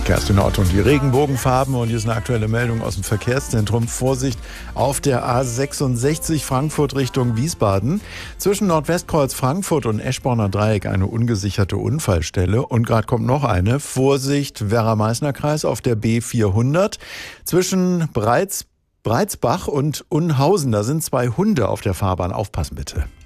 Kerstin Ott und die Regenbogenfarben, und hier ist eine aktuelle Meldung aus dem Verkehrszentrum. Vorsicht auf der A66 Frankfurt Richtung Wiesbaden. Zwischen Nordwestkreuz Frankfurt und Eschborner Dreieck eine ungesicherte Unfallstelle. Und gerade kommt noch eine. Vorsicht Werra-Meißner-Kreis auf der B400. Zwischen Breitsbach und Unhausen, da sind 2 Hunde auf der Fahrbahn. Aufpassen bitte.